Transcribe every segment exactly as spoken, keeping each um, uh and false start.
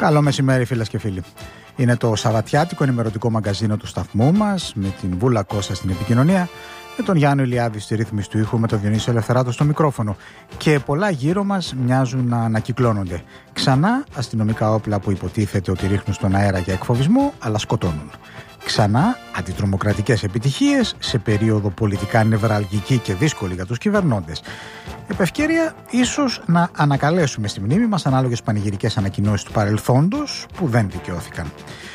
Καλό μεσημέρι, φίλες και φίλοι. Είναι το σαββατιάτικο ενημερωτικό μαγκαζίνο του σταθμού μας, με την Βούλα Κώστα στην επικοινωνία, με τον Γιάννη Ηλιάδη στη ρύθμιση του ήχου, με τον Διονύσιο Ελευθεράτο στο μικρόφωνο. Και πολλά γύρω μας μοιάζουν να ανακυκλώνονται. Ξανά αστυνομικά όπλα που υποτίθεται ότι ρίχνουν στον αέρα για εκφοβισμό, αλλά σκοτώνουν. Ξανά αντιτρομοκρατικές επιτυχίες σε περίοδο πολιτικά νευραλγική και δύσκολη για τους κυβερνώντες. Επ' ευκαιρία, ίσως να ανακαλέσουμε στη μνήμη μας ανάλογες πανηγυρικές ανακοινώσεις του παρελθόντος που δεν δικαιώθηκαν.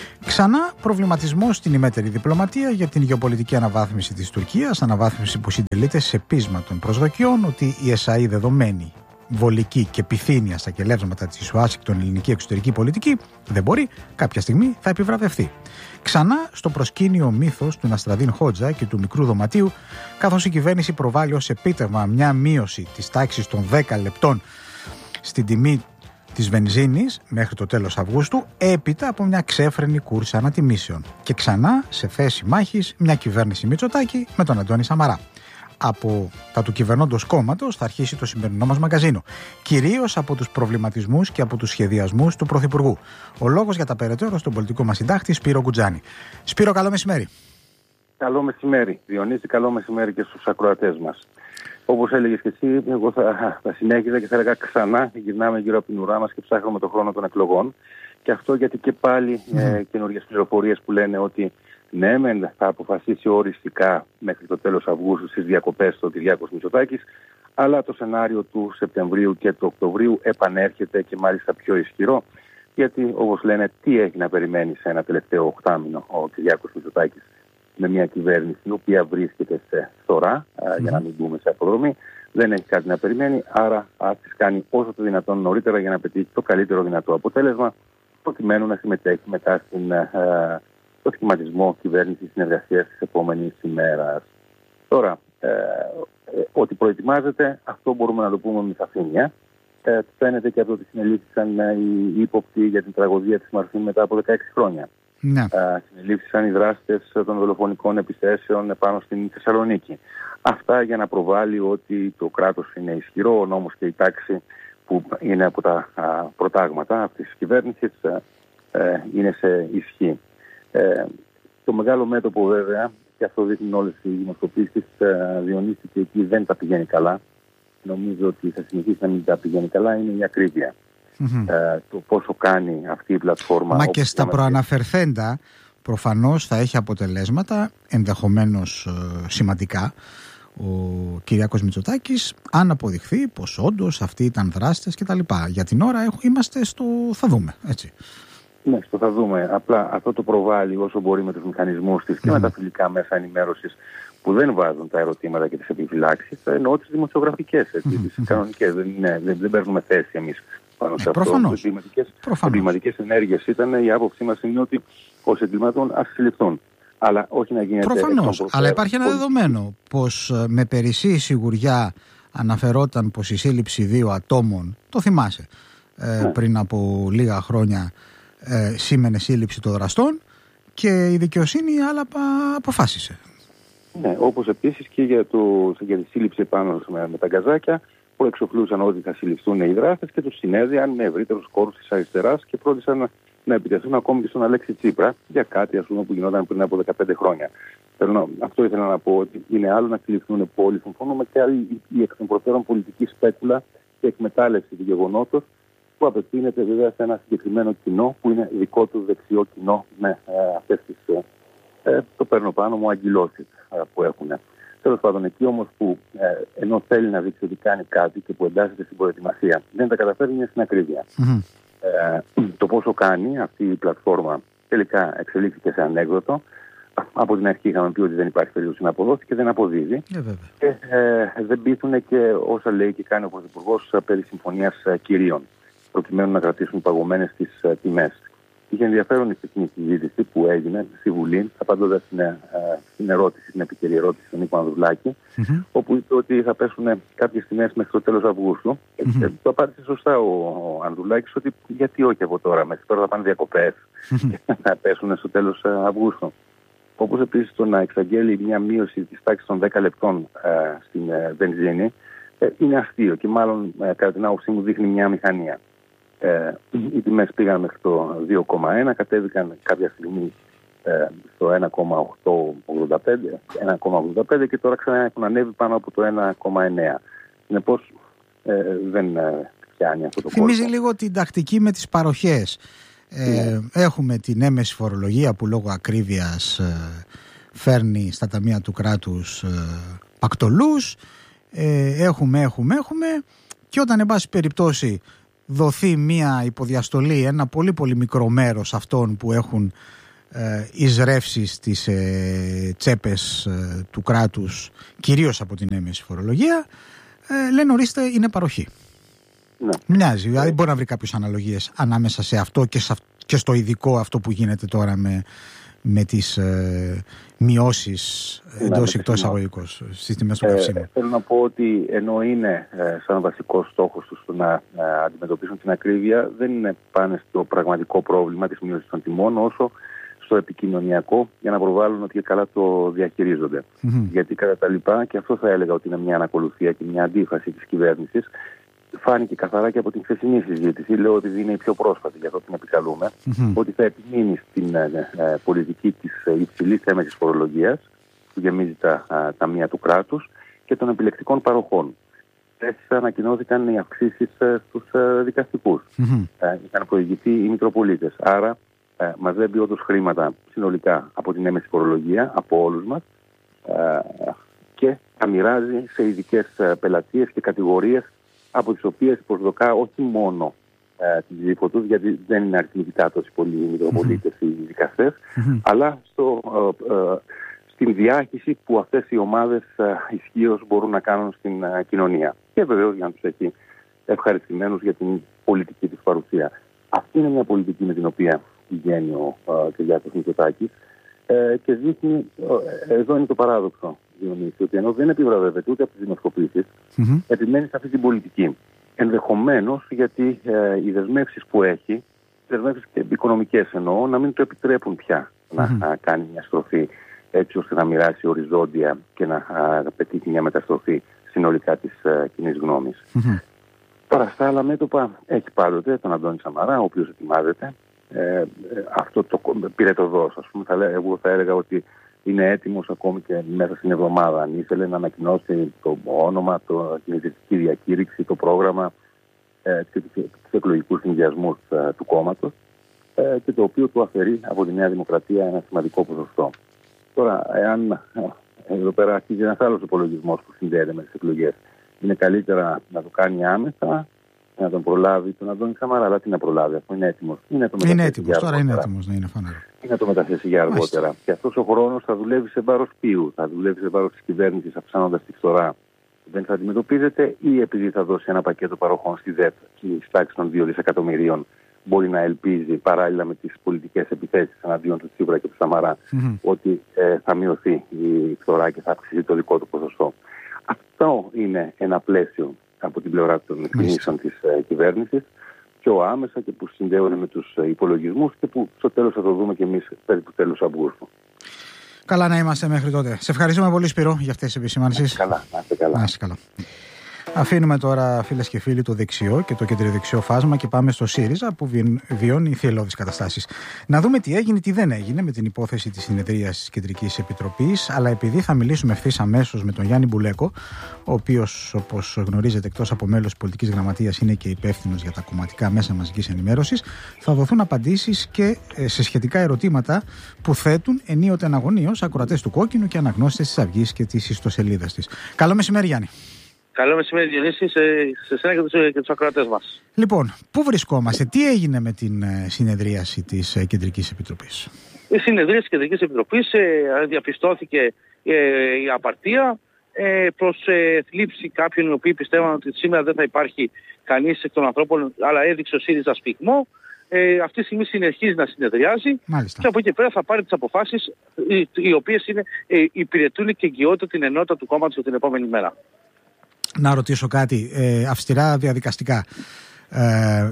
Ξανά προβληματισμός στην ημέτερη διπλωματία για την γεωπολιτική αναβάθμιση της Τουρκίας, αναβάθμιση που συντελείται σε πείσμα των προσδοκιών ότι η ΕΣΑΗ δεδομένη, βολική και πυθύνια στα κελεύσματα της Ουάσιγκτον ελληνική εξωτερική πολιτική δεν μπορεί, κάποια στιγμή θα επιβραβευτεί. Ξανά στο προσκήνιο μύθος του Ναστραδίν Χότζα και του μικρού δωματίου, καθώς η κυβέρνηση προβάλλει ως επίτευγμα μια μείωση της τάξης των δέκα λεπτών στην τιμή της βενζίνης μέχρι το τέλος Αυγούστου, έπειτα από μια ξέφρενη κούρσα ανατιμήσεων. Και ξανά σε θέση μάχης μια κυβέρνηση Μητσοτάκη με τον Αντώνη Σαμαρά. Από τα του κυβερνώντος κόμματος θα αρχίσει το σημερινό μας μαγκαζίνο. Κυρίως από τους προβληματισμούς και από τους σχεδιασμούς του Πρωθυπουργού. Ο λόγος για τα περαιτέρω στον πολιτικό μας συντάκτη Σπύρο Κουτζάνη. Σπύρο, καλό μεσημέρι. Καλό μεσημέρι, Διονύση, καλό μεσημέρι και στους ακροατές μας. Όπως έλεγες και εσύ, εγώ θα, θα συνέχιζα και θα έλεγα ξανά, γυρνάμε γύρω από την ουρά μας και ψάχνουμε τον χρόνο των εκλογών. Και αυτό γιατί και πάλι mm. ε, καινούργιες πληροφορίες που λένε ότι ναι, μεν θα αποφασίσει οριστικά μέχρι το τέλος Αυγούστου στις διακοπές του Κυριάκος Μητσοτάκης, αλλά το σενάριο του Σεπτεμβρίου και του Οκτωβρίου επανέρχεται και μάλιστα πιο ισχυρό, γιατί όπως λένε, τι έχει να περιμένει σε ένα τελευταίο οχτάμηνο ο Κυριάκος Μητσοτάκης με μια κυβέρνηση η οποία βρίσκεται σε φθορά, mm. για να μην μπούμε σε αποδρομή, δεν έχει κάτι να περιμένει, άρα ας τις κάνει όσο το δυνατόν νωρίτερα για να πετύχει το καλύτερο δυνατό αποτέλεσμα, προκειμένου να συμμετέχει μετά στην ε, το σχηματισμό κυβέρνησης συνεργασίας της επόμενης ημέρας. Τώρα, ε, ε, ότι προετοιμάζεται, αυτό μπορούμε να το πούμε με σαφήνεια. Ε, φαίνεται και από το ότι συνελήφθησαν ε, οι ύποπτοι για την τραγωδία της Μαρφή μετά από δεκαέξι χρόνια. Ναι. Ε, συνελήφθησαν οι δράστες των δολοφονικών επιθέσεων πάνω στην Θεσσαλονίκη. Αυτά για να προβάλλει ότι το κράτος είναι ισχυρό, ο νόμος και η τάξη που είναι από τα α, προτάγματα αυτής της κυβέρνησης ε, είναι σε ισχύ. Ε, το μεγάλο μέτωπο βέβαια, και αυτό δείχνουν όλες οι δημοσκοπήσεις, ε, Διονύση, και εκεί δεν τα πηγαίνει καλά. Νομίζω ότι θα συνεχίσει να μην τα πηγαίνει καλά, είναι η ακρίβεια. Mm-hmm. Ε, το πόσο κάνει αυτή η πλατφόρμα. Μα και στα προαναφερθέντα προφανώς θα έχει αποτελέσματα, ενδεχομένως ε, σημαντικά, ο Κυριάκος Μητσοτάκης, αν αποδειχθεί πως όντως αυτοί ήταν δράστες κτλ. Για την ώρα έχουμε, είμαστε στο θα δούμε, έτσι. Ναι, στο θα δούμε. Απλά αυτό το προβάλλει όσο μπορεί με τους μηχανισμούς της και mm. με τα φιλικά μέσα ενημέρωσης που δεν βάζουν τα ερωτήματα και τις επιφυλάξεις. Εννοώ τις δημοσιογραφικές, έτσι, mm. τις κανονικές. Δεν, είναι, δεν, δεν παίρνουμε θέση εμείς πάνω σε ε, αυτό. Οι εγκληματικές ενέργειες ήταν, η άποψή μας είναι ότι ως εγκληματών ας συλληφθούν. Αλλά όχι να γίνεται. Προφανώς. Αλλά υπάρχει ένα δεδομένο πως με περισσή σιγουριά αναφερόταν πως η σύλληψη δύο ατόμων, το θυμάσαι, ε, ναι. πριν από λίγα χρόνια, Ε, σήμαινε σύλληψη των δραστών και η δικαιοσύνη άλλα αποφάσισε. Ναι, όπως επίσης και για, το, για τη σύλληψη πάνω με, με τα γκαζάκια που εξοφλούσαν ότι θα συλληφθούν οι δράστες και τους συνέδιαν με ευρύτερους κόρους της αριστεράς και πρότισαν να, να επιτεθούν ακόμη και στον Αλέξη Τσίπρα για κάτι, ας πούμε, που γινόταν πριν από δεκαπέντε χρόνια. Θέλω, αυτό ήθελα να πω, ότι είναι άλλο να συλληφθούν όλοι, συμφωνούμε, και άλλη η εκ των προτέρων πολιτική σπέκουλα και εκμετάλλευση του γεγονότος, που απευθύνεται βέβαια σε ένα συγκεκριμένο κοινό που είναι δικό του δεξιό κοινό με ε, αυτές τις, ε, το παίρνω πάνω μου, αγκυλώσεις ε, που έχουν. Τέλος πάντων, εκεί όμως που ε, ενώ θέλει να δείξει ότι κάνει κάτι και που εντάσσεται στην προετοιμασία, δεν τα καταφέρνει, είναι στην ακρίβεια. Mm-hmm. Ε, το πόσο κάνει αυτή η πλατφόρμα τελικά εξελίχθηκε σε ανέκδοτο. Από την αρχή είχαμε πει ότι δεν υπάρχει περίπτωση να αποδώσει και δεν αποδίδει. Yeah, και ε, δεν πείθουν και όσα λέει και κάνει ο Πρωθυπουργός περί συμφωνίας κυρίων, προκειμένου να κρατήσουν παγωμένες τις uh, τιμές. Είχε ενδιαφέρον η τεχνική συζήτηση που έγινε στη Βουλή, απαντώντας στην, uh, στην ερώτηση, την επικαιρή ερώτηση του Νίκο Ανδρουλάκη, mm-hmm. όπου είπε ότι θα πέσουν κάποιες τιμές μέχρι το τέλος Αυγούστου. Mm-hmm. Και το απάντησε σωστά ο, ο Ανδρουλάκης ότι γιατί όχι από τώρα, μέχρι τώρα θα πάνε διακοπές mm-hmm. και θα πέσουν στο τέλος uh, Αυγούστου. Όπως επίσης το να εξαγγέλει μια μείωση της τάξης των δέκα λεπτών uh, στην uh, βενζίνη, uh, είναι αστείο και μάλλον uh, κατά την άποψή μου δείχνει μια μηχανία. Ε, οι τιμές πήγαν μέχρι το δύο κόμμα ένα, κατέβηκαν κάποια στιγμή ε, στο ένα κόμμα οκτακόσια ογδόντα πέντε, ένα κόμμα ογδόντα πέντε και τώρα ξανά έχουν ανέβει πάνω από το ένα κόμμα εννέα. Συνεπώς ε, δεν ε, πιάνει αυτό το Θυμίζει κόσμο. λίγο την τακτική με τις παροχές. Ε, yeah. Έχουμε την έμεση φορολογία που λόγω ακρίβειας ε, φέρνει στα ταμεία του κράτους ε, πακτολούς. Ε, έχουμε, έχουμε, έχουμε και όταν εν πάση περιπτώσει δοθεί μια υποδιαστολή, ένα πολύ πολύ μικρό μέρος αυτών που έχουν ε, εισρεύσει στις ε, τσέπες ε, του κράτους, κυρίως από την έμεση φορολογία, ε, λένε ορίστε είναι παροχή. Ναι. Μοιάζει, δηλαδή μπορεί να βρει κάποιες αναλογίες ανάμεσα σε αυτό και, σε, και στο ειδικό αυτό που γίνεται τώρα με, με τις ε, μειώσεις ναι, εντός εκτός αγωγικών στις τιμές του καυσίμου. Ε, θέλω να πω ότι ενώ είναι ε, σαν βασικό στόχος τους το να ε, αντιμετωπίσουν την ακρίβεια, δεν είναι πάνε στο πραγματικό πρόβλημα της μείωσης των τιμών όσο στο επικοινωνιακό για να προβάλλουν ότι καλά το διαχειρίζονται. Mm-hmm. Γιατί κατά τα λοιπά, και αυτό θα έλεγα ότι είναι μια ανακολουθία και μια αντίφαση της κυβέρνησης, φάνηκε καθαρά και από την χθεσινή συζήτηση, λέω ότι είναι η πιο πρόσφατη, για αυτό την επικαλούμε, mm-hmm. ότι θα επιμείνει στην ε, ε, πολιτική της υψηλής έμεσης φορολογίας, που γεμίζει τα ε, ταμεία του κράτους, και των επιλεκτικών παροχών. Έτσι ανακοινώθηκαν οι αυξήσεις ε, στους ε, δικαστικούς. Mm-hmm. Ε, είχαν προηγηθεί οι Μητροπολίτες. Άρα ε, μαζεύει όντως χρήματα συνολικά από την έμεση φορολογία, από όλους μας, ε, και τα μοιράζει σε ειδικές ε, πελατείες και κατηγορίες, από τις οποίες προσδοκά όχι μόνο ε, την ψήφο τους, γιατί δεν είναι αριθμητικά τόσο πολλοί οι Μητροπολίτες ή οι δικαστές, mm-hmm. αλλά στο, ε, ε, στην διάχυση που αυτές οι ομάδες ε, ισχύως μπορούν να κάνουν στην ε, κοινωνία. Και βεβαίως για να τους έχει ευχαριστημένους για την πολιτική της παρουσία. Αυτή είναι μια πολιτική με την οποία πηγαίνει ο ε, Κυριάκος Μητσοτάκης ε, και δείχνει, ε, εδώ είναι το παράδοξο, Διονύση, ότι ενώ δεν επιβραβεύεται ούτε από τις δημοσκοπήσεις, mm-hmm. επιμένει σε αυτή την πολιτική. Ενδεχομένως γιατί ε, οι δεσμεύσεις που έχει, οι δεσμεύσεις και οικονομικές εννοώ, να μην το επιτρέπουν πια mm-hmm. να α, κάνει μια στροφή έτσι ώστε να μοιράσει οριζόντια και να α, πετύχει μια μεταστροφή συνολικά της α, κοινής γνώμης. Mm-hmm. Τώρα στα άλλα μέτωπα έχει πάντοτε τον Αντώνη Σαμαρά, ο οποίος ετοιμάζεται. Ε, αυτό το πήρε το δός, ας πούμε. Θα, εγώ θα έλεγα ότι είναι έτοιμος ακόμη και μέσα στην εβδομάδα. Αν ήθελε να ανακοινώσει το όνομα, το, την ιδρυτική διακήρυξη, το πρόγραμμα ε, και τους εκλογικούς συνδυασμούς ε, του κόμματος, ε, και το οποίο του αφαιρεί από τη Νέα Δημοκρατία ένα σημαντικό ποσοστό. Τώρα, εάν ε, εδώ πέρα αρχίζει ένας άλλος υπολογισμός που συνδέεται με τις εκλογές, είναι καλύτερα να το κάνει άμεσα, να τον προλάβει τον Αντώνη Σαμαρά, αλλά τι να προλάβει, αυτό είναι έτοιμος. Είναι, είναι έτοιμος, τώρα είναι έτοιμος να είναι φανερό. Είναι να το μεταθέσει για αργότερα. Μάλιστα. Και αυτός ο χρόνος θα δουλεύει σε βάρος ποιου, θα δουλεύει σε βάρος της κυβέρνησης, αυξάνοντας τη φθορά που δεν θα αντιμετωπίζεται, ή επειδή θα δώσει ένα πακέτο παροχών στη ΔΕΠ και στη τάξη των δύο δισεκατομμυρίων μπορεί να ελπίζει παράλληλα με τις πολιτικές επιθέσεις εναντίον του Τσίπρα και του Σαμαρά mm-hmm. ότι ε, θα μειωθεί η φθορά και θα αυξηθεί το δικό του ποσοστό. Αυτό είναι ένα πλαίσιο από την πλευρά των κινήσεων της ε, κυβέρνησης, πιο άμεσα και που συνδέονται με τους ε, υπολογισμούς και που στο τέλος θα το δούμε και εμείς περί του τέλους Αυγούστου. Καλά να είμαστε μέχρι τότε. Σε ευχαριστούμε πολύ, Σπύρο, για αυτές τις επισημάνσεις. Καλά, να είστε καλά. Να είστε καλά. Αφήνουμε τώρα, φίλες και φίλοι, το δεξιό και το κεντροδεξιό φάσμα και πάμε στο ΣΥΡΙΖΑ που βιώνει θυελλώδεις καταστάσεις. Να δούμε τι έγινε, τι δεν έγινε με την υπόθεση της συνεδρίας της Κεντρικής Επιτροπής, αλλά επειδή θα μιλήσουμε ευθύς αμέσως με τον Γιάννη Μπουλέκο, ο οποίος, όπως γνωρίζετε, εκτός από μέλος της Πολιτικής Γραμματείας, είναι και υπεύθυνος για τα κομματικά μέσα μαζικής ενημέρωσης, θα δοθούν απαντήσεις και σε σχετικά ερωτήματα που θέτουν ενίοτε αναγωνίως ακροατές του Κόκκινου και αναγνώστες της Αυγής και της ιστοσελίδας της. Καλό μεσημέρι, Γιάννη. Καλό μεσημέρι, Διονύση, σε, σε σένα και τους, και τους ακροατές μας. Λοιπόν, πού βρισκόμαστε, τι έγινε με την συνεδρίαση της Κεντρικής Επιτροπής? Η συνεδρίαση της Κεντρικής Επιτροπής ε, διαπιστώθηκε ε, η απαρτία ε, προς ε, θλίψη κάποιων οι οποίοι πιστεύαν ότι σήμερα δεν θα υπάρχει κανείς εκ των ανθρώπων, αλλά έδειξε ο ΣΥΡΙΖΑ σφιγμό. Ε, αυτή τη στιγμή συνεχίζει να συνεδριάζει. Μάλιστα. Και από εκεί πέρα θα πάρει τις αποφάσεις οι, οι οποίες είναι, ε, υπηρετούν και εγγυώνται την ενότητα του κόμματος για την επόμενη μέρα. Να ρωτήσω κάτι ε, αυστηρά διαδικαστικά. Ε,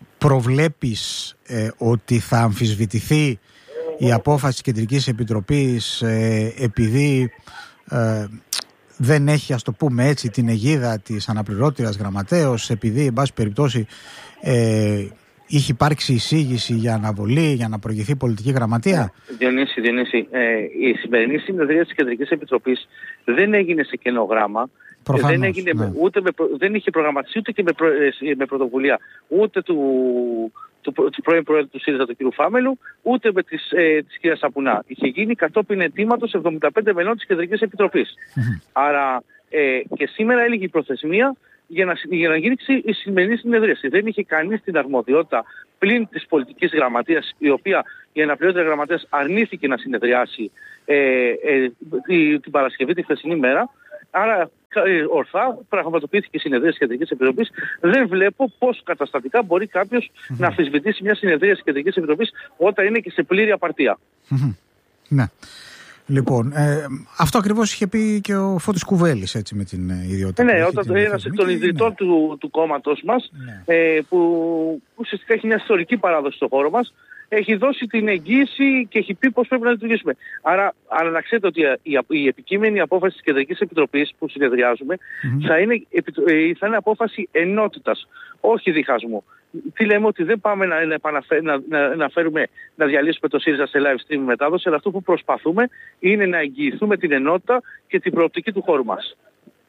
προβλέπεις ε, ότι θα αμφισβητηθεί η απόφαση της Κεντρικής Επιτροπής ε, επειδή ε, δεν έχει, ας το πούμε έτσι, την αιγίδα της αναπληρώτριας γραμματέως, επειδή εν πάση περιπτώσει ε, είχε υπάρξει εισήγηση για αναβολή, για να προηγηθεί πολιτική γραμματεία. Διονύση, Διονύση, ε, η σημερινή συνεδρία της Κεντρικής Επιτροπής δεν έγινε σε κενογράμμα. Προφανώς, δεν, έγινε, ναι. ούτε με, δεν είχε προγραμματιστεί ούτε και με, προ, με πρωτοβουλία ούτε του, του, του, του πρώην Προέδρου του ΣΥΡΙΖΑ, του κ. Φάμελου, ούτε με της, ε, της κ. Σαπουνά. Είχε γίνει κατόπιν αιτήματος εβδομήντα πέντε μελών της Κεντρικής Επιτροπής. Mm-hmm. Άρα ε, και σήμερα έλεγε η προθεσμία για να, για να γίνει η σημερινή συνεδρίαση. Δεν είχε κανείς την αρμοδιότητα πλην της πολιτικής γραμματείας, η οποία η αναπληρώτρια γραμματέας αρνήθηκε να συνεδριάσει ε, ε, την, την Παρασκευή, τη χθεσινή μέρα. Άρα ορθά πραγματοποιήθηκε η συνεδρία της Κεντρικής Επιτροπής. Δεν βλέπω πώς καταστατικά μπορεί κάποιος mm-hmm. να αμφισβητήσει μια συνεδρία της Κεντρικής Επιτροπής όταν είναι και σε πλήρη απαρτία. Mm-hmm. Ναι. Λοιπόν, ε, αυτό ακριβώς είχε πει και ο Φώτης Κουβέλης, έτσι, με την ιδιότητα. Ναι, όταν ένας εκ των ιδρυτών ναι. του, του κόμματος μας, ναι. ε, που ουσιαστικά έχει μια ιστορική παράδοση στον χώρο μας, έχει δώσει την εγγύηση και έχει πει πώς πρέπει να λειτουργήσουμε. Άρα, άρα να ξέρετε ότι η, η επικείμενη απόφαση της Κεντρικής Επιτροπής που συνεδριάζουμε mm-hmm. θα, είναι, θα είναι απόφαση ενότητας, όχι διχασμού. Τι λέμε, ότι δεν πάμε να, να, να, να, φέρουμε, να διαλύσουμε το ΣΥΡΙΖΑ σε live stream μετάδοση, αλλά αυτό που προσπαθούμε είναι να εγγυηθούμε την ενότητα και την προοπτική του χώρου μας.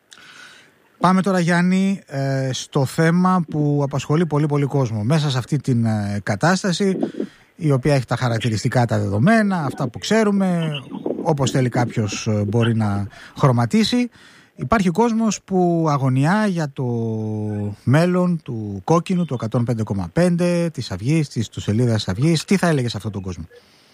Πάμε τώρα, Γιάννη, στο θέμα που απασχολεί πολύ πολύ κόσμο. Μέσα σε αυτή την κατάσταση, η οποία έχει τα χαρακτηριστικά, τα δεδομένα, αυτά που ξέρουμε, όπως θέλει κάποιος μπορεί να χρωματίσει. Υπάρχει κόσμος που αγωνιά για το μέλλον του κόκκινου, του εκατόν πέντε κόμμα πέντε, της Αυγής, της ιστοσελίδας Αυγής. Τι θα έλεγες σε αυτόν τον κόσμο?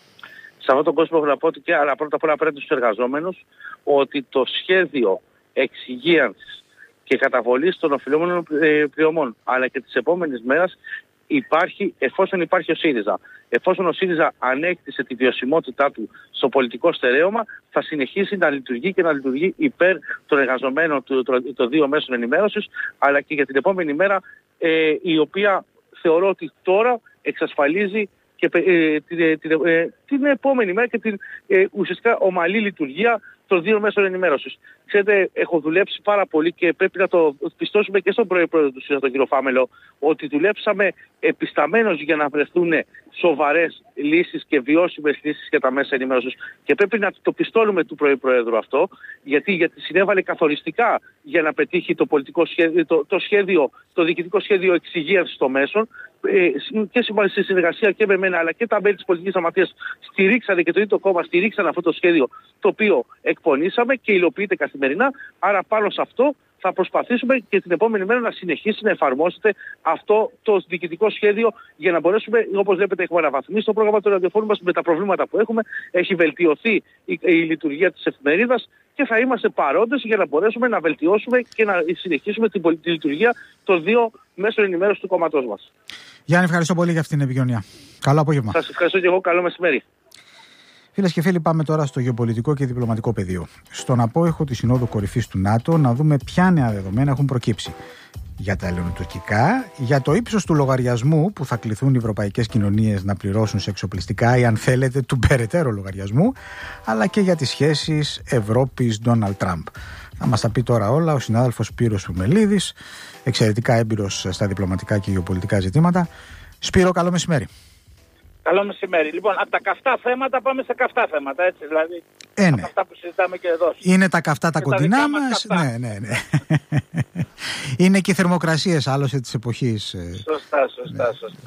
Σε αυτόν τον κόσμο έχω να πω ότι και, αλλά πρώτα απ' όλα πρέπει τους εργαζόμενους, ότι το σχέδιο εξυγίανσης και καταβολής των οφειλόμενων πληρωμών, αλλά και τις επόμενες μέρες, υπάρχει εφόσον υπάρχει ο ΣΥΡΙΖΑ. Εφόσον ο ΣΥΡΙΖΑ ανέκτησε τη βιωσιμότητά του στο πολιτικό στερέωμα, θα συνεχίσει να λειτουργεί και να λειτουργεί υπέρ των εργαζομένων των δύο μέσων ενημέρωσης, αλλά και για την επόμενη μέρα, ε, η οποία θεωρώ ότι τώρα εξασφαλίζει και, ε, την, την, ε, την επόμενη μέρα και την ε, ουσιαστικά ομαλή λειτουργία των δύο μέσων ενημέρωσης. Ξέρετε, έχω δουλέψει πάρα πολύ και πρέπει να το πιστώσουμε και στον πρώην Πρόεδρο του ΣΥΡΙΖΑ, τον κύριο Φάμελο, ότι δουλέψαμε επισταμένως για να βρεθούν σοβαρές λύσεις και βιώσιμες λύσεις για τα μέσα ενημέρωσης. Και πρέπει να το πιστώνουμε του πρώην Πρόεδρου αυτό, γιατί, γιατί συνέβαλε καθοριστικά για να πετύχει το πολιτικό σχέδιο, το, το, σχέδιο, το διοικητικό σχέδιο εξυγίανσης των μέσων, ε, και στη συνεργασία και με μένα αλλά και τα μέλη της πολιτικής γραμματείας στηρίξανε και το ίδιο το κόμμα στηρίξαν αυτό το σχέδιο το οποίο εκπονήσαμε και υλοποιείται καθημερινά. Άρα πάνω σε αυτό θα προσπαθήσουμε και την επόμενη μέρα να συνεχίσει να εφαρμόσετε αυτό το διοικητικό σχέδιο για να μπορέσουμε, όπως βλέπετε, έχουμε αναβαθμίσει το πρόγραμμα του ραδιοφόρου μας με τα προβλήματα που έχουμε. Έχει βελτιωθεί η, η λειτουργία της εφημερίδας και θα είμαστε παρόντες για να μπορέσουμε να βελτιώσουμε και να συνεχίσουμε την, τη λειτουργία των δύο μέσων ενημέρωσης του κόμματός μας. Γιάννη, ευχαριστώ πολύ για αυτήν την επικοινωνία. Καλό απόγευμα. Σας ευχαριστώ και εγώ. Καλό μεσημέρι. Φίλες και φίλοι, πάμε τώρα στο γεωπολιτικό και διπλωματικό πεδίο. Στον απόϊχο της Συνόδου Κορυφής του ΝΑΤΟ, να δούμε ποια νέα δεδομένα έχουν προκύψει. Για τα ελληνοτουρκικά, για το ύψος του λογαριασμού που θα κληθούν οι ευρωπαϊκές κοινωνίες να πληρώσουν σε εξοπλιστικά ή, αν θέλετε, του περαιτέρω λογαριασμού, αλλά και για τις σχέσεις Ευρώπης-Ντόναλντ Τραμπ. Θα μας τα πει τώρα όλα ο συνάδελφος Σπύρος Πουμελίδης, εξαιρετικά έμπειρος στα διπλωματικά και γεωπολιτικά ζητήματα. Σπύρο, καλό μεσημέρι. Καλό μεσημέρι. Λοιπόν, από τα καυτά θέματα πάμε σε καυτά θέματα, έτσι δηλαδή. Ε, ναι. Από αυτά που συζητάμε και εδώ. Είναι τα καυτά τα κοντινά μας. Ναι, ναι, ναι. Είναι και οι θερμοκρασίες άλλωστε της εποχής. Σωστά, σωστά, σωστά.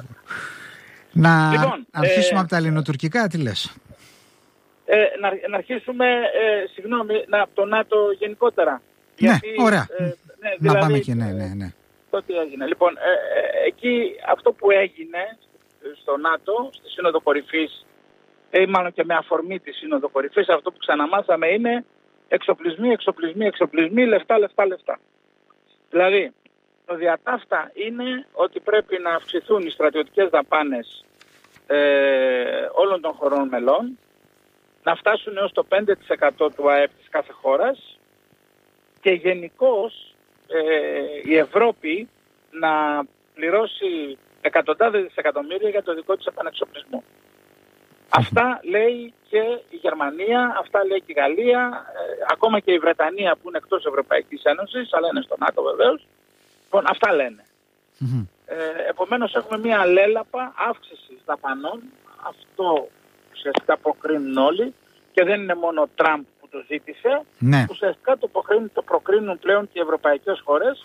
Να λοιπόν, αρχίσουμε ε, από τα ελληνοτουρκικά, τι λες? Ε, να, να αρχίσουμε, ε, συγγνώμη, από το ΝΑΤΟ γενικότερα. Ναι, γιατί, δηλαδή, ωραία. Ε, ναι, δηλαδή, να πάμε εκεί, ναι, ναι, ναι. Το τι έγινε. Λοιπόν, ε, ε, εκεί αυτό που έγινε στο ΝΑΤΟ, στη Σύνοδο Κορυφής, ή μάλλον και με αφορμή τη Σύνοδο Κορυφής, αυτό που ξαναμάσαμε είναι εξοπλισμοί, εξοπλισμοί, εξοπλισμοί, λεφτά, λεφτά, λεφτά. Δηλαδή, το διατάφτα είναι ότι πρέπει να αυξηθούν οι στρατιωτικές δαπάνες ε, όλων των χωρών μελών, να φτάσουν έως το πέντε τοις εκατό του ΑΕΠ της κάθε χώρας και γενικώς ε, η Ευρώπη να πληρώσει εκατοντάδες δισεκατομμύρια για το δικό της επανεξοπλισμό. Αυτά λέει και η Γερμανία, αυτά λέει και η Γαλλία, ε, ακόμα και η Βρετανία που είναι εκτός Ευρωπαϊκής Ένωσης, αλλά είναι στο ΝΑΤΟ βεβαίως. Λοιπόν, αυτά λένε. Mm-hmm. Ε, επομένως έχουμε μια λέλαπα αύξησης δαπανών, αυτό ουσιαστικά προκρίνουν όλοι και δεν είναι μόνο ο Τραμπ που το ζήτησε, ναι. Ουσιαστικά το προκρίνουν, το προκρίνουν πλέον και οι ευρωπαϊκές χώρες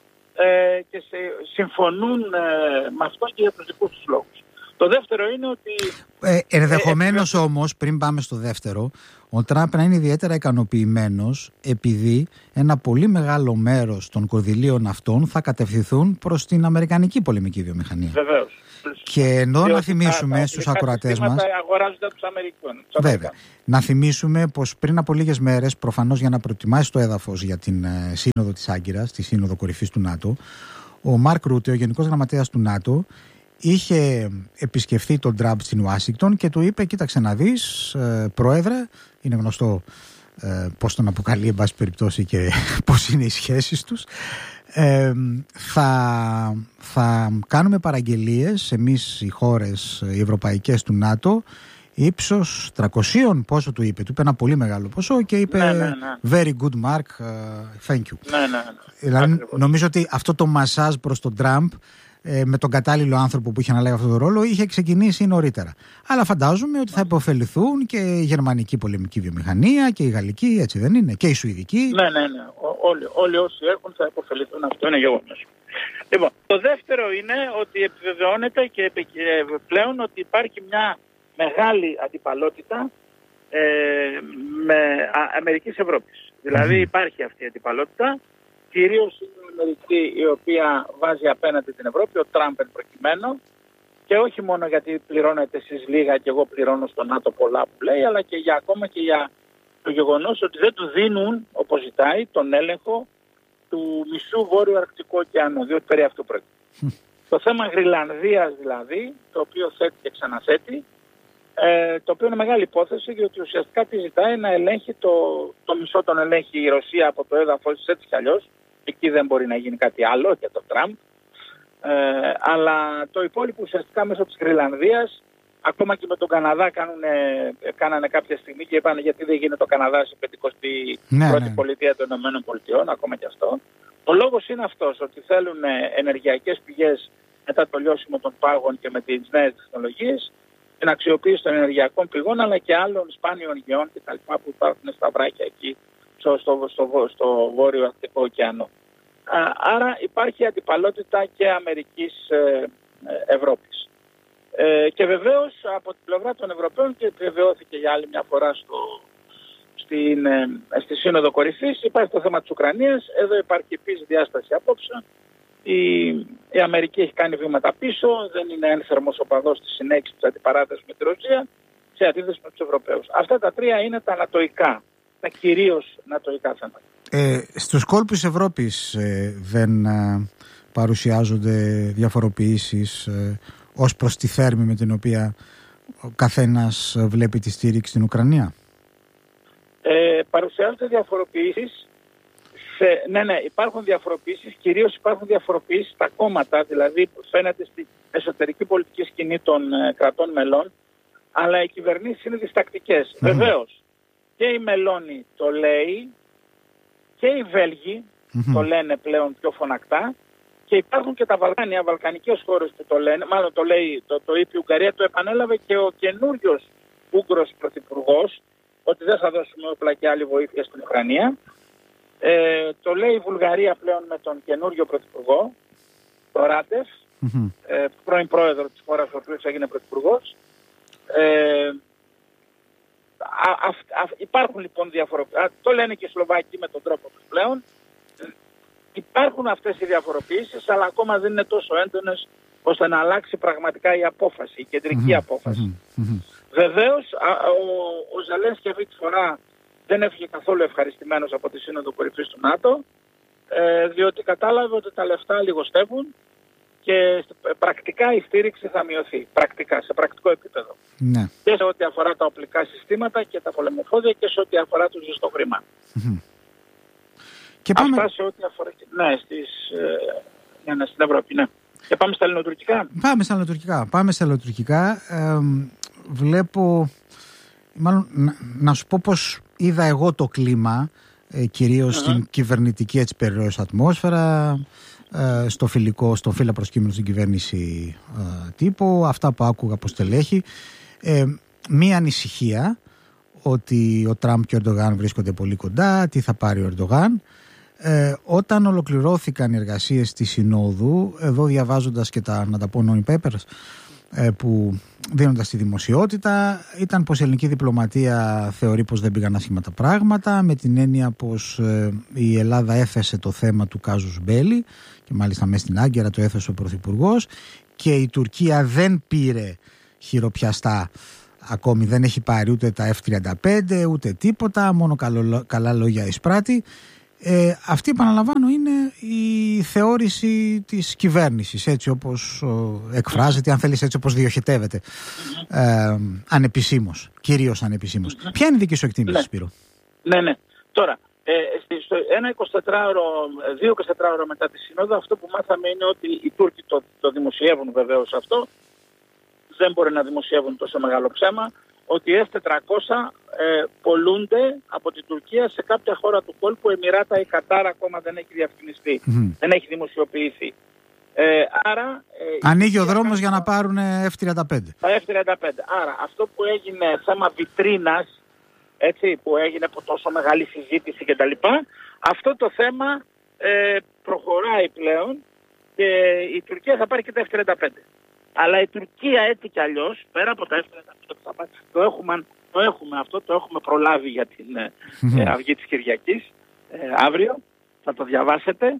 ε, και σε, συμφωνούν ε, με αυτό και για τους δικούς τους λόγους. Το δεύτερο είναι ότι... Ε, ενδεχομένως ε, όμως, πριν πάμε στο δεύτερο, ο Τραμπ να είναι ιδιαίτερα ικανοποιημένος επειδή ένα πολύ μεγάλο μέρος των κονδυλίων αυτών θα κατευθυνθούν προς την αμερικανική πολεμική βιομηχανία. Βεβαίως. Και ενώ να θυμίσουμε τα, στους ακροατές μας... αγοράζονται από τους Αμερικανούς. Βέβαια. Να θυμίσουμε πως πριν από λίγες μέρες, προφανώς για να προετοιμάσει το έδαφος για την ε, σύνοδο της Άγκυρας, τη σύνοδο κορυφής του ΝΑΤΟ, ο Μαρκ Ρούτε, ο Γενικός Γραμματέας του ΝΑΤΟ, είχε επισκεφθεί τον Τραμπ στην Ουάσιγκτον και του είπε: κοίταξε να δεις, ε, πρόεδρε, είναι γνωστό ε, πώς τον αποκαλεί εν πάση περιπτώσει και πώς είναι οι σχέσεις τους, ε, θα, θα κάνουμε παραγγελίες εμείς οι χώρες οι ευρωπαϊκές του ΝΑΤΟ ύψος τριακόσια, πόσο του είπε, του είπε ένα πολύ μεγάλο ποσό και είπε ναι, ναι, ναι. very good Mark, uh, thank you. Ναι, ναι, ναι. Δηλαδή, νομίζω ότι αυτό το μασάζ προς τον Τραμπ με τον κατάλληλο άνθρωπο που είχε αναλάβει αυτόν τον ρόλο είχε ξεκινήσει νωρίτερα. Αλλά φαντάζομαι ότι θα υποφεληθούν και η γερμανική πολεμική βιομηχανία και η γαλλική, έτσι δεν είναι, και η σουηδική. Ναι, ναι, ναι. Όλοι, όλοι όσοι έχουν θα υποφεληθούν, αυτό είναι γεγονός. Λοιπόν, το δεύτερο είναι ότι επιβεβαιώνεται και πλέον ότι υπάρχει μια μεγάλη αντιπαλότητα ε, με Αμερικής Ευρώπης. Δηλαδή mm. υπάρχει αυτή η αντιπαλότητα. Κυρίως είναι η Αμερική η οποία βάζει απέναντι την Ευρώπη, ο Τραμπ εν προκειμένου, και όχι μόνο γιατί πληρώνετε εσείς λίγα και εγώ πληρώνω στο ΝΑΤΟ πολλά που λέει, αλλά και για ακόμα και για το γεγονός ότι δεν του δίνουν, όπως ζητάει, τον έλεγχο του μισού Βόρειου Αρκτικού ωκεανού, διότι περί αυτού πρόκειται. Το θέμα Γρυλανδίας δηλαδή, το οποίο θέτει και ξαναθέτει, ε, το οποίο είναι μεγάλη υπόθεση, διότι ουσιαστικά τη ζητάει να ελέγχει το, το μισό τον ελέγχει η Ρωσία από το έδαφος της, έτσι κι αλλιώς. Εκεί δεν μπορεί να γίνει κάτι άλλο για τον Τραμπ. Ε, αλλά το υπόλοιπο ουσιαστικά μέσω της Γρυλανδίας, ακόμα και με τον Καναδά κάνουνε, κάνανε κάποια στιγμή και είπαν γιατί δεν γίνεται ο Καναδάς η πενηκοστή πρώτη ναι. πολιτεία των ΗΠΑ, ακόμα και αυτό. Ο λόγος είναι αυτός, ότι θέλουν ενεργειακές πηγές μετά το λιώσιμο των πάγων και με τις νέες τεχνολογίες, την αξιοποίηση των ενεργειακών πηγών αλλά και άλλων σπάνιων γεών και τα λοιπά που υπάρχουν στα βράχια εκεί στο, στο, στο, στο Βόρειο Αρκτικό ωκεανό. Άρα υπάρχει αντιπαλότητα και Αμερικής ε, Ευρώπης. Ε, και βεβαίως από την πλευρά των Ευρωπαίων, και επιβεβαιώθηκε για άλλη μια φορά στο, στην, ε, στη Σύνοδο Κορυφής, υπάρχει το θέμα της Ουκρανίας. Εδώ υπάρχει επίσης διάσταση απόψεων. Η, η Αμερική έχει κάνει βήματα πίσω, δεν είναι ένθερμος οπαδός της συνέχισης της αντιπαράθεσης με τη Ρωσία, σε αντίθεση με τους Ευρωπαίους. Αυτά τα τρία είναι τα νατοϊκά, τα κυρίως νατοϊκά θέματα. Ε, στους κόλπους Ευρώπης ε, δεν ε, παρουσιάζονται διαφοροποιήσεις ε, ως προς τη θέρμη με την οποία ο καθένας βλέπει τη στήριξη στην Ουκρανία? Ε, παρουσιάζονται διαφοροποιήσεις. Σε, ναι, ναι, υπάρχουν διαφοροποιήσεις, κυρίως υπάρχουν διαφοροποιήσεις στα κόμματα, δηλαδή φαίνεται στην εσωτερική πολιτική σκηνή των ε, κρατών μελών, αλλά οι κυβερνήσεις είναι διστακτικές. Mm. Βεβαίως, και η Μελώνη το λέει, και οι Βέλγοι mm-hmm. το λένε πλέον πιο φωνακτά, και υπάρχουν και τα Βαλκάνια, βαλκανικές χώρες που το λένε, μάλλον το λέει, το, το είπε η Ουγγαρία, το επανέλαβε και ο καινούριος Ούγγρος πρωθυπουργός, ότι δεν θα δώσουμε όπλα και άλλη βοήθεια στην Ουκρανία. Ε, το λέει η Βουλγαρία πλέον με τον καινούριο πρωθυπουργό, το Ράτεφ, mm-hmm. ε, πρώην πρόεδρο της χώρας, ο οποίος έγινε πρωθυπουργός. Ε, α, α, α, υπάρχουν λοιπόν διαφοροποιήσεις. Το λένε και οι Σλοβάκοι με τον τρόπο τους πλέον. Ε, υπάρχουν αυτές οι διαφοροποιήσεις, αλλά ακόμα δεν είναι τόσο έντονες ώστε να αλλάξει πραγματικά η απόφαση, η κεντρική mm-hmm. απόφαση. Mm-hmm. Βεβαίως, α, ο, ο Ζελένσκι αυτή τη φορά δεν έφυγε καθόλου ευχαριστημένος από τη Σύνοδο Κορυφής του ΝΑΤΟ, ε, διότι κατάλαβε ότι τα λεφτά λιγοστεύουν και πρακτικά η στήριξη θα μειωθεί. Πρακτικά, σε πρακτικό επίπεδο. Ναι. Και σε ό,τι αφορά τα οπλικά συστήματα και τα πολεμοφόδια και σε ό,τι αφορά το ζεστό χρήμα. Mm-hmm. Και πάμε... Αυτά σε ό,τι αφορά... Ναι, στις, ε, ναι, στην Ευρώπη, ναι. Και πάμε στα ελληνοτουρκικά. Πάμε στα ελληνοτουρκικά. Πάμε στα ελληνοτουρκικά. Ε, βλέπω, μάλλον να, να σου πω πως είδα εγώ το κλίμα, ε, κυρίως uh-huh. στην κυβερνητική έτσι περιρροής ατμόσφαιρα, ε, στο φιλικό, στο φύλλα προσκύμενο στην κυβέρνηση ε, τύπου, αυτά που άκουγα από στελέχη, ε, μία ανησυχία ότι ο Τραμπ και ο Ερντογάν βρίσκονται πολύ κοντά, τι θα πάρει ο Ερντογάν. Ε, όταν ολοκληρώθηκαν οι εργασίες της Συνόδου, εδώ διαβάζοντας και τα, να τα πω, non-papers ε, που δίνοντας τη δημοσιότητα, ήταν πως η ελληνική διπλωματία θεωρεί πως δεν πήγαν άσχημα τα πράγματα, με την έννοια πως ε, η Ελλάδα έθεσε το θέμα του κάζους μπέλι και μάλιστα μέσα στην Άγκυρα το έθεσε ο Πρωθυπουργός, και η Τουρκία δεν πήρε χειροπιαστά. Ακόμη δεν έχει πάρει ούτε τα εφ τριάντα πέντε ούτε τίποτα, μόνο καλό, καλά λόγια εισπράττει. Ε, αυτή, επαναλαμβάνω, είναι η θεώρηση της κυβέρνησης, έτσι όπως ο, εκφράζεται, αν θέλεις έτσι όπως διοχετεύεται, ε, ανεπισήμως, κυρίως ανεπισήμως. Mm-hmm. Ποια είναι η δική σου εκτίμηση, ναι. Σπύρο? Ναι, ναι. Τώρα, ε, στο ένα εικοσιτετράωρο, δύο εικοσιτετράωρο μετά τη Σύνοδο, αυτό που μάθαμε είναι ότι οι Τούρκοι το, το δημοσιεύουν βεβαίως αυτό, δεν μπορεί να δημοσιεύουν τόσο μεγάλο ψέμα, ότι οι εφ τετρακόσια ε, πολλούνται από την Τουρκία σε κάποια χώρα του κόλπου, Εμιράτα ή Κατάρ, ακόμα δεν έχει διαφημιστεί, mm. δεν έχει δημοσιοποιηθεί. Ε, άρα, ε, ανοίγει ο δρόμος για να πάρουν εφ τριάντα πέντε. Τα εφ τριάντα πέντε. Άρα αυτό που έγινε θέμα βιτρίνας, έτσι, που έγινε από τόσο μεγάλη συζήτηση κτλ., αυτό το θέμα ε, προχωράει πλέον και η Τουρκία θα πάρει και τα εφ τριάντα πέντε. Αλλά η Τουρκία έτσι κι αλλιώς, πέρα από τα εφ τριάντα πέντε, το έχουμε, το έχουμε αυτό, το έχουμε προλάβει για την mm-hmm. ε, αυγή της Κυριακής, ε, αύριο, θα το διαβάσετε.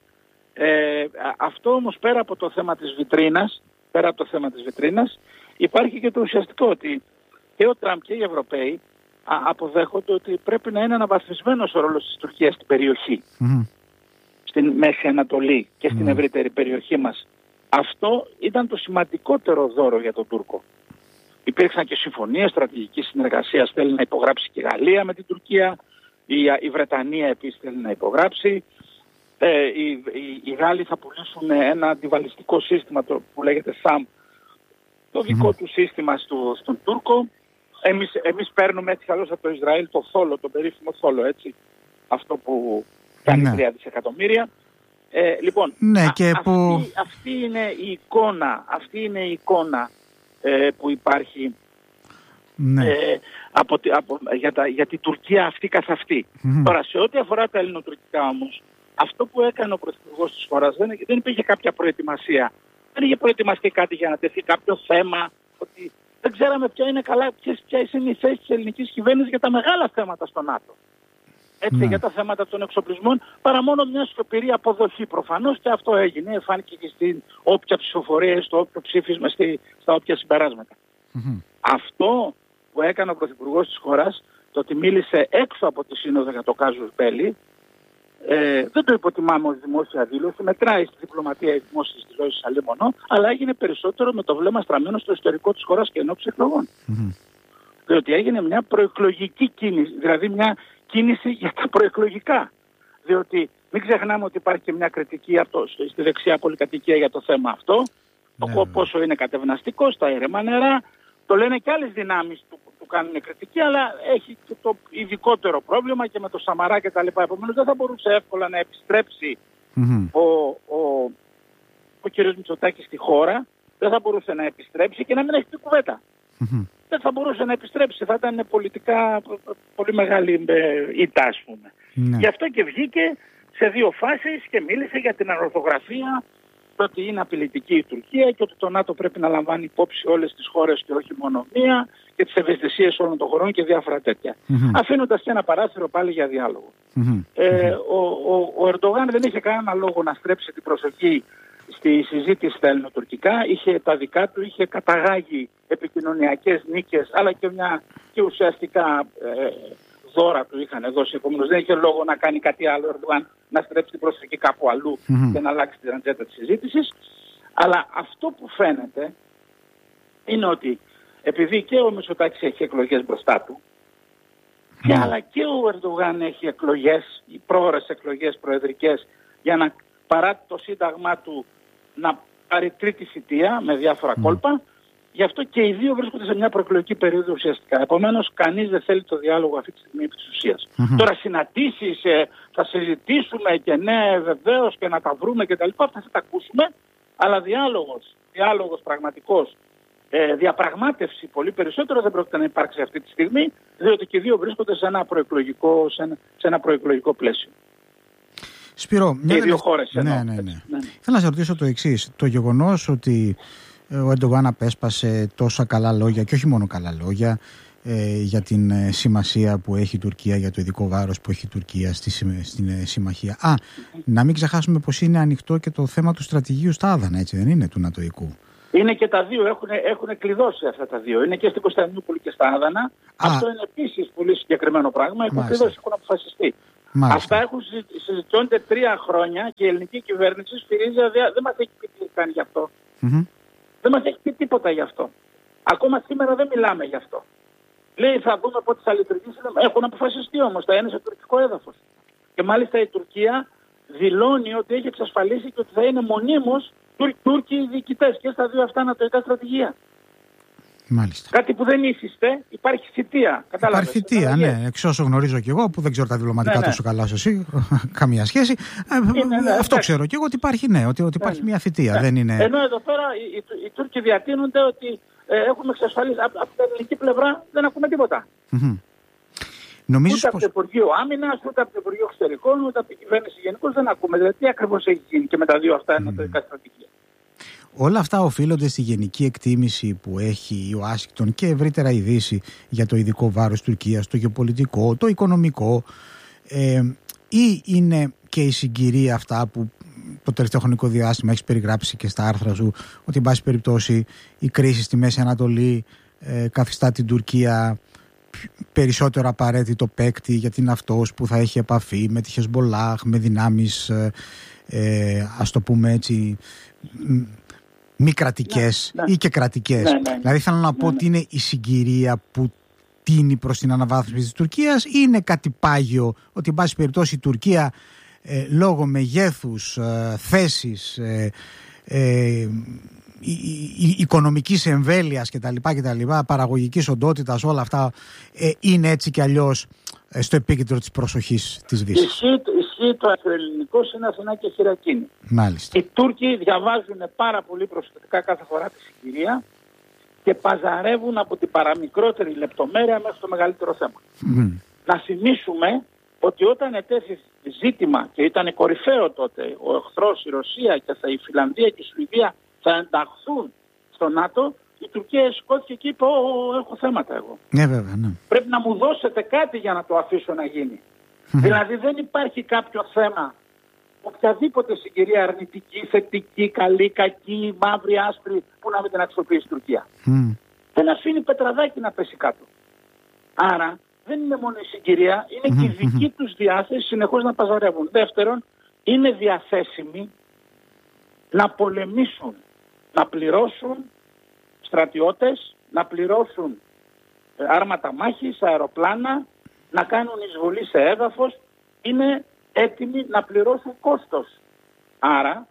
Ε, αυτό όμως πέρα από το θέμα της βιτρίνας, πέρα από το θέμα της βιτρίνας, υπάρχει και το ουσιαστικό ότι και ο Τραμπ και οι Ευρωπαίοι α, αποδέχονται ότι πρέπει να είναι αναβαθμισμένος ο ρόλος της Τουρκίας στην περιοχή, mm-hmm. στην Μέση Ανατολή και στην mm-hmm. ευρύτερη περιοχή μας. Αυτό ήταν το σημαντικότερο δώρο για τον Τούρκο. Υπήρξαν και συμφωνίες στρατηγικής συνεργασίας, θέλει να υπογράψει και η Γαλλία με την Τουρκία, η, η Βρετανία επίσης θέλει να υπογράψει. Ε, οι, οι, οι Γάλλοι θα πουλήσουν ένα αντιβαλιστικό σύστημα το, που λέγεται ΣΑΜ, το δικό mm-hmm. του σύστημα στο, στον Τούρκο. Εμείς, εμείς παίρνουμε έτσι καλώς από το Ισραήλ το θόλο, το περίφημο θόλο, έτσι, αυτό που κάνει ναι. τρία δισεκατομμύρια. Ε, λοιπόν, ναι, α, και αυτή, που... αυτή είναι η εικόνα, αυτή είναι η εικόνα ε, που υπάρχει ναι. ε, από, από, για, τα, για την Τουρκία αυτή καθ' αυτή. Mm-hmm. Τώρα, σε ό,τι αφορά τα ελληνοτουρκικά όμως, αυτό που έκανε ο Πρωθυπουργός της χώρας δεν, δεν υπήρχε κάποια προετοιμασία. Δεν είχε προετοιμαστεί κάτι για να τεθεί κάποιο θέμα, ότι δεν ξέραμε ποια είναι, καλά, ποιες είναι οι θέσεις της ελληνικής κυβέρνησης για τα μεγάλα θέματα στο ΝΑΤΟ. Έτσι, ναι. για τα θέματα των εξοπλισμών, παρά μόνο μια σιωπηρή αποδοχή προφανώς, και αυτό έγινε. Φάνηκε και στην όποια ψηφοφορία, στο όποιο ψήφισμα, στη, στα όποια συμπεράσματα. Mm-hmm. Αυτό που έκανε ο Πρωθυπουργός της χώρας, το ότι μίλησε έξω από τη Σύνοδο για το κάζους μπέλι, ε, δεν το υποτιμάμε ως δημόσια δήλωση, μετράει στη διπλωματία οι δημόσιες δηλώσεις αλλήμωνο, αλλά έγινε περισσότερο με το βλέμμα στραμμένο στο ιστορικό της χώρας και ενόψει εκλογών. Mm-hmm. Διότι έγινε μια προεκλογική κίνηση, δηλαδή μια κίνηση για τα προεκλογικά. Διότι μην ξεχνάμε ότι υπάρχει και μια κριτική από το, στη δεξιά πολυκατοικία για το θέμα αυτό, ναι, το πόσο είναι κατευναστικό, στα ήρεμα νερά. Το λένε και άλλες δυνάμεις που, που κάνουν κριτική, αλλά έχει και το ειδικότερο πρόβλημα και με το Σαμαρά και τα λοιπά. Επομένως δεν θα μπορούσε εύκολα να επιστρέψει mm-hmm. ο, ο, ο κ. Μητσοτάκης στη χώρα, δεν θα μπορούσε να επιστρέψει και να μην έχει την κουβέντα. Mm-hmm. Δεν θα μπορούσε να επιστρέψει, θα ήταν πολιτικά πολύ μεγάλη ήττα, ας πούμε. Ναι. Γι' αυτό και βγήκε σε δύο φάσεις και μίλησε για την ανορθογραφία, ότι είναι απειλητική η Τουρκία και ότι το ΝΑΤΟ πρέπει να λαμβάνει υπόψη όλες τις χώρες και όχι μόνο μία, και τις ευαισθησίες όλων των χωρών και διάφορα τέτοια. Mm-hmm. Αφήνοντας και ένα παράθυρο πάλι για διάλογο. Mm-hmm. Ε, ο, ο, ο Ερντογάν δεν είχε κανένα λόγο να στρέψει την προσοχή στη συζήτηση στα ελληνοτουρκικά, είχε τα δικά του, είχε καταγάγει επικοινωνιακές νίκες, αλλά και, μια, και ουσιαστικά ε, δώρα του είχαν δώσει. Επομένως δεν είχε λόγο να κάνει κάτι άλλο, Ερντογάν, να στρέψει την προσοχή κάπου αλλού mm-hmm. και να αλλάξει την ατζέντα της συζήτησης. Αλλά αυτό που φαίνεται είναι ότι επειδή και ο Μητσοτάκης έχει εκλογές μπροστά του, mm-hmm. και αλλά και ο Ερντογάν έχει εκλογές, οι πρόορες εκλογές προεδρικές, για να παρά το σύνταγμά του να πάρει τρίτη θητεία με διάφορα mm. κόλπα, Γι' αυτό και οι δύο βρίσκονται σε μια προεκλογική περίοδο ουσιαστικά. Επομένως, κανείς δεν θέλει το διάλογο αυτή τη στιγμή επί της ουσίας. Mm-hmm. Τώρα, συναντήσεις, ε, θα συζητήσουμε και ναι, βεβαίως και να τα βρούμε κτλ. Αυτά θα τα ακούσουμε. Αλλά διάλογος, διάλογος πραγματικός, ε, διαπραγμάτευση πολύ περισσότερο δεν πρόκειται να υπάρξει αυτή τη στιγμή, διότι και οι δύο βρίσκονται σε ένα προεκλογικό, σε ένα, σε ένα προεκλογικό πλαίσιο. Σπύρο, μια και οι δύο χώρες. Ναι, ναι, ναι. ναι. ναι. Θέλω να σε ρωτήσω το εξής. Το γεγονός ότι ο Ερντογάν απέσπασε τόσα καλά λόγια και όχι μόνο καλά λόγια ε, για την ε, σημασία που έχει η Τουρκία, για το ειδικό βάρος που έχει η Τουρκία στη, στην ε, συμμαχία. Α, mm-hmm. να μην ξεχάσουμε πως είναι ανοιχτό και το θέμα του στρατηγίου στα Άδανα, έτσι δεν είναι, του Νατοϊκού. Είναι και τα δύο, έχουν, έχουν κλειδώσει αυτά τα δύο. Είναι και στην Κωνσταντινούπολη και στα Άδανα. Α. Αυτό είναι επίσης πολύ συγκεκριμένο πράγμα. Έχουν Μάλιστα. κλειδώσει, έχουν αποφασιστεί. Μάλιστα. Αυτά έχουν συζητιόνται τρία χρόνια και η ελληνική κυβέρνηση στηρίζει, δεν μας έχει πει τι κάνει γι' αυτό. Mm-hmm. Δεν μας έχει πει τίποτα γι' αυτό. Ακόμα σήμερα δεν μιλάμε γι' αυτό. Λέει θα δούμε πότε θα λειτουργήσει. Έχουν αποφασιστεί όμως, θα είναι σε τουρκικό έδαφος. Και μάλιστα η Τουρκία δηλώνει ότι έχει εξασφαλίσει και ότι θα είναι μονίμως Τούρκοι διοικητές και στα δύο αυτά ανατολικά στρατηγία. Μάλιστα. Κάτι που δεν ήθιστε, υπάρχει θητεία. Υπάρχει θητεία, ναι. Εξ όσο γνωρίζω κι εγώ, που δεν ξέρω τα διπλωματικά ναι, ναι. τόσο καλά όσο εσύ, καμία σχέση. Είναι, ναι, αυτό ναι. ξέρω κι εγώ ότι υπάρχει, ναι, ότι, ότι υπάρχει ναι, μια θητεία. Ναι. Δεν είναι... Ενώ εδώ πέρα οι, οι, οι Τούρκοι διατείνονται ότι ε, έχουμε εξασφαλίσει. Από, από την ελληνική πλευρά δεν ακούμε τίποτα. Mm-hmm. Νομίζω ούτε πως... από το Υπουργείο Άμυνας, ούτε από το Υπουργείο Εξωτερικών, ούτε από την κυβέρνηση γενικώς δεν ακούμε. Δηλαδή τι ακριβώς έχει γίνει και με τα δύο αυτά ανατολικά mm. στρατηγία. Όλα αυτά οφείλονται στη γενική εκτίμηση που έχει η Ουάσιγκτον και ευρύτερα η Δύση για το ειδικό βάρος Τουρκίας, το γεωπολιτικό, το οικονομικό, ε, ή είναι και η συγκυρία αυτά που το τελευταίο χρονικό διάστημα έχεις περιγράψει και στα άρθρα σου, ότι εν πάση περιπτώσει η κρίση στη Μέση Ανατολή ε, καθιστά την Τουρκία περισσότερο απαραίτητο παίκτη, γιατί είναι αυτός που θα έχει επαφή με τη Χεσμολάχ, με δυνάμεις ε, ε, ας το πούμε έτσι μη κρατικές ναι, ναι. ή και κρατικές. Ναι, ναι. Δηλαδή θέλω να πω ναι, ότι ναι. είναι η συγκυρία που τίνει προς την αναβάθμιση της Τουρκίας ή είναι κάτι πάγιο, ότι εν πάση περιπτώσει η Τουρκία ε, λόγω μεγέθους, ε, θέσης, ε, ε, η, η, η, οικονομικής εμβέλειας κτλ, κτλ, παραγωγικής οντότητας, όλα αυτά ε, είναι έτσι κι αλλιώς ε, στο επίκεντρο της προσοχής της Δύσης. Ισχύει, ισχύει το ακροελληνικό είναι Αθηνά και Χειρακίνη. Μάλιστα. Οι Τούρκοι διαβάζουν πάρα πολύ προσεκτικά κάθε φορά τη συγκυρία και παζαρεύουν από την παραμικρότερη λεπτομέρεια μέχρι το μεγαλύτερο θέμα. Mm. Να θυμίσουμε ότι όταν ετέθη ζήτημα και ήταν κορυφαίο τότε ο εχθρός η Ρωσία και θα η Φιλανδία και η Σουηδία θα ενταχθούν στο ΝΑΤΟ, η Τουρκία σηκώθηκε και είπε έχω θέματα εγώ. Ναι, βέβαια, ναι. Πρέπει να μου δώσετε κάτι για να το αφήσω να γίνει. Mm. Δηλαδή δεν υπάρχει κάποιο θέμα, οποιαδήποτε συγκυρία αρνητική, θετική, καλή, κακή, μαύρη, άσπρη, που να μην την αξιοποιήσει η Τουρκία. Mm. Δεν αφήνει πετραδάκι να πέσει κάτω. Άρα δεν είναι μόνο η συγκυρία, είναι mm-hmm. και η δική τους διάθεση συνεχώς να παζαρεύουν. Δεύτερον, είναι διαθέσιμοι να πολεμήσουν, να πληρώσουν στρατιώτες, να πληρώσουν άρματα μάχης, αεροπλάνα, να κάνουν εισβολή σε έδαφος, είναι έτοιμοι να πληρώσουν κόστος. Άρα,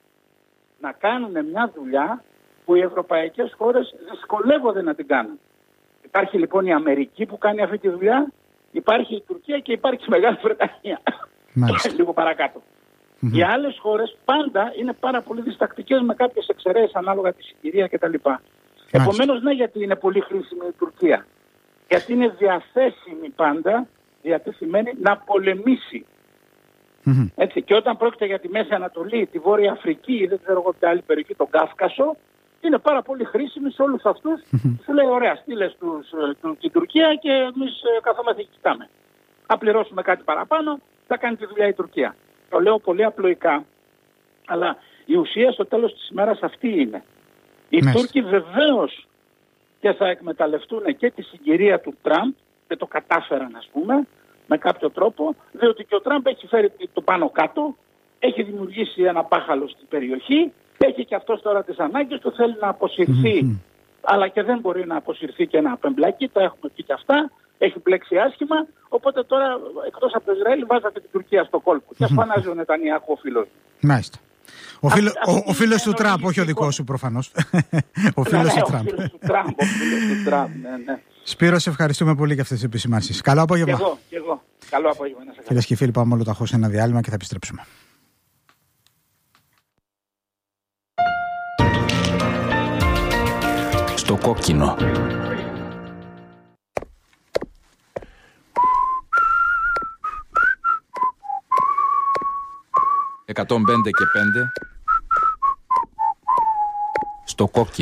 να κάνουν μια δουλειά που οι ευρωπαϊκές χώρες δυσκολεύονται να την κάνουν. Υπάρχει λοιπόν η Αμερική που κάνει αυτή τη δουλειά, υπάρχει η Τουρκία και υπάρχει η Μεγάλη Βρετανία. Λίγο παρακάτω. Mm-hmm. Οι άλλες χώρες πάντα είναι πάρα πολύ διστακτικές με κάποιες εξαιρέσεις ανάλογα τη συγκυρία κτλ. Επομένως, ναι, γιατί είναι πολύ χρήσιμη η Τουρκία. Γιατί είναι διαθέσιμη πάντα, διατεθειμένη να πολεμήσει. Mm-hmm. Έτσι, και όταν πρόκειται για τη Μέση Ανατολή, τη Βόρεια Αφρική ή δεν ξέρω εγώ ποια άλλη περιοχή, τον Κάφκασο, είναι πάρα πολύ χρήσιμη σε όλους αυτούς. Mm-hmm. Σου λέει, ωραία, στείλε την Τουρκία και εμείς καθόμαστε και κοιτάμε. Θα πληρώσουμε κάτι παραπάνω, θα κάνει τη δουλειά η Τουρκία. Το λέω πολύ απλοϊκά, αλλά η ουσία στο τέλος της ημέρας αυτή είναι. Οι Μες. Τούρκοι βεβαίως και θα εκμεταλλευτούν και τη συγκυρία του Τραμπ, και το κατάφεραν ας πούμε, με κάποιο τρόπο, διότι και ο Τραμπ έχει φέρει το πάνω κάτω, έχει δημιουργήσει ένα πάχαλο στην περιοχή, έχει και αυτός τώρα τις ανάγκες του, θέλει να αποσυρθεί, mm-hmm. αλλά και δεν μπορεί να αποσυρθεί και να απεμπλακεί, τα έχουμε πει και αυτά, έχει μπλέξει άσχημα, οπότε τώρα εκτός από το Ισραήλ βάζατε την Τουρκία στο κόλπο. Mm-hmm. Και φανάζει ο Νετανιάχου ο φίλος μου. Μάλιστα. Ο, φίλο, ο, ο φίλος του Τραμπ, όχι ο δικός σου προφανώς. Ο φίλος του Τραμπ. Ο φίλος του Τραμπ, ο φίλος του Τραμπ, ναι, ναι. Σπύρο, σε ευχαριστούμε πολύ για αυτές τις επισημάνσεις. Καλό απόγευμα. Και εγώ, και εγώ. Καλό απόγευμα. Φίλες και φίλοι, πάμε όλο ταχώ σε ένα διάλειμμα και θα επιστρέψουμε. Στο κόκκινο. εκατόν πέντε και πέντε. Στο κόκκινο.